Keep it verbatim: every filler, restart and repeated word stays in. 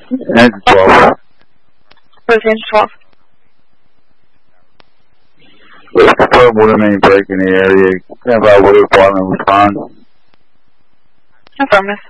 Engine twelve. Where's engine twelve? Let's confirm water main break in the area. Stand by water department respond. Affirmative.